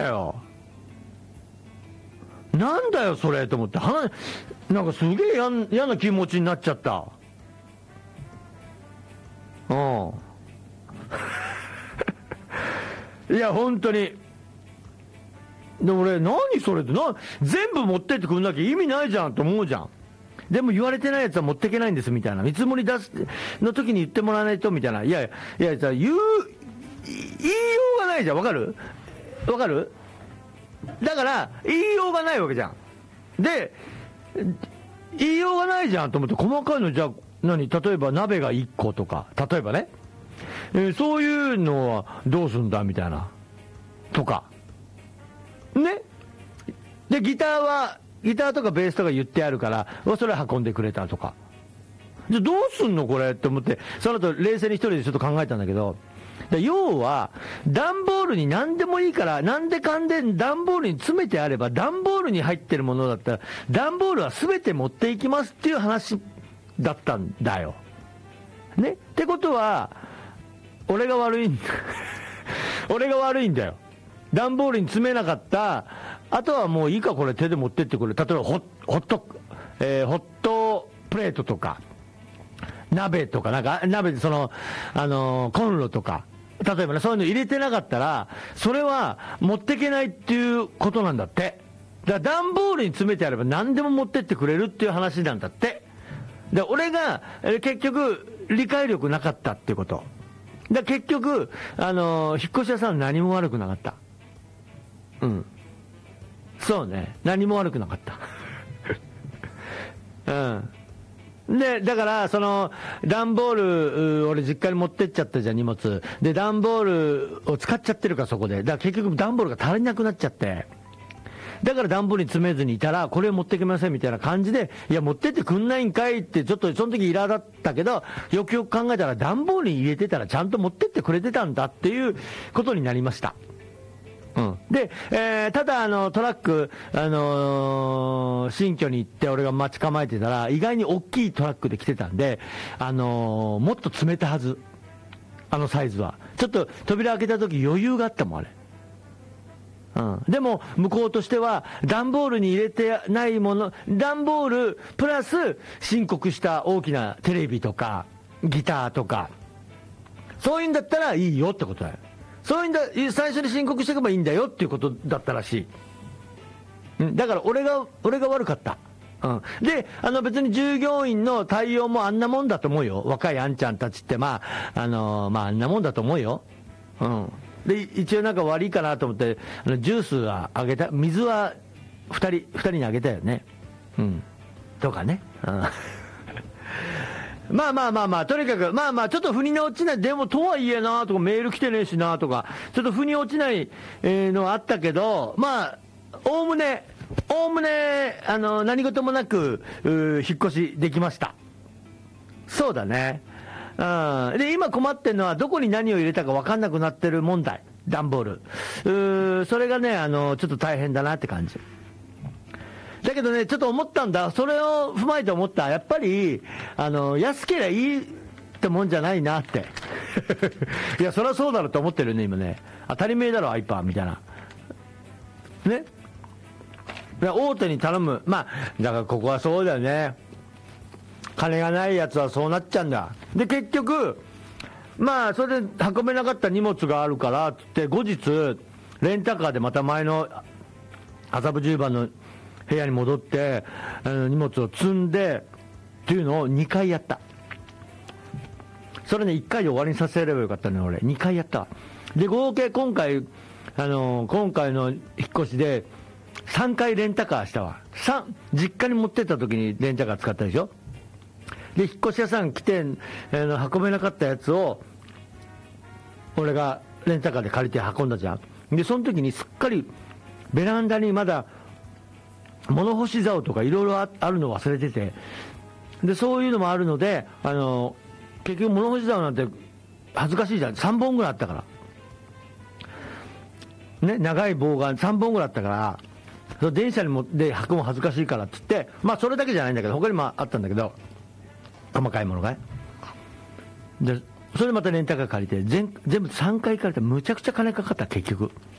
ったよ。なんだよそれと思って、なんかすげえ嫌な気持ちになっちゃった。いや本当に。で俺何それって全部持ってってくんなきゃ意味ないじゃんと思うじゃん。でも言われてないやつは持ってけないんですみたいな、見積もり出すの時に言ってもらわないとみたいな。いや言いようがないじゃん。わかるだから言いようがないわけじゃん。で言いようがないじゃんと思って、細かいのじゃあ例えば鍋が1個とか、例えばね、そういうのはどうすんだみたいなとかね。でギターとかベースとか言ってあるからそれ運んでくれたとか。じゃあどうすんのこれって思って、その後冷静に一人でちょっと考えたんだけど、要は段ボールに何でもいいから、なんでかんで段ボールに詰めてあれば、段ボールに入ってるものだったら段ボールは全て持っていきますっていう話だったんだよね。ってことは俺が悪いんだよ。段ボールに詰めなかった。あとはもういいかこれ手で持ってってくれ。例えばホットプレートとか鍋とか、なんか鍋でコンロとか、例えばね、そういうの入れてなかったらそれは持ってけないっていうことなんだって。だから段ボールに詰めてあれば何でも持ってってくれるっていう話なんだって。で俺が結局理解力なかったっていうこと。だ結局引っ越し屋さん何も悪くなかった。そうね、何も悪くなかったでだから段ボール俺実家に持ってっちゃったじゃん、荷物で。段ボールを使っちゃってるから、そこでだから結局段ボールが足りなくなっちゃって、だから段ボールに詰めずにいたらこれ持ってきませんみたいな感じで、いや持ってってくんないんかいってちょっとその時イラだったけど、よくよく考えたら段ボールに入れてたらちゃんと持ってってくれてたんだっていうことになりました。で、ただトラック、新居に行って俺が待ち構えてたら意外に大きいトラックで来てたんで、もっと詰めたはず。サイズはちょっと扉開けた時余裕があったもんあれ。でも向こうとしては段ボールに入れてないもの、段ボールプラス申告した大きなテレビとかギターとか、そういうんだったらいいよってことだよ。そういうんだ、最初に申告しておけばいいんだよっていうことだったらしい。だから俺が悪かった。で別に従業員の対応もあんなもんだと思うよ。若いあんちゃんたちってあんなもんだと思うよ。で一応なんか悪いかなと思ってジュースはあげた、水は2人にあげたよね。とかね。まあとにかくちょっと腑に落ちない。でもとはいえなとか、メール来てねえしなとか、ちょっと腑に落ちないのはあったけど、おおむね何事もなく引っ越しできました。そうだね。で今困ってるのはどこに何を入れたか分かんなくなってる問題、段ボール。それがねちょっと大変だなって感じだけどね、ちょっと思ったんだ。それを踏まえて思った。やっぱり安ければいいってもんじゃないなっていやそりゃそうだろうと思ってるね今ね。当たり前だろアイパーみたいなね。大手に頼む。だからここはそうだよね。金がないやつはそうなっちゃうんだ。で結局それで運べなかった荷物があるからって後日レンタカーでまた前の麻布十番の部屋に戻って荷物を積んでっていうのを2回やった。それね1回で終わりにさせればよかったね。俺2回やった。で合計今回の引っ越しで3回レンタカーしたわ。実家に持ってった時にレンタカー使ったでしょ。で引っ越し屋さん来て運べなかったやつを俺がレンタカーで借りて運んだじゃん。でその時にすっかりベランダにまだ物干し竿とかいろいろあるの忘れてて、でそういうのもあるので結局物干し竿なんて恥ずかしいじゃん。3本ぐらいあったからね、長い棒が3本ぐらいあったから、それ電車に運ぶも恥ずかしいからっつって、それだけじゃないんだけど他にもあったんだけど、細かいものがね。でそれでまたレンタカー借りて全部3回借りてむちゃくちゃ金かかった結局。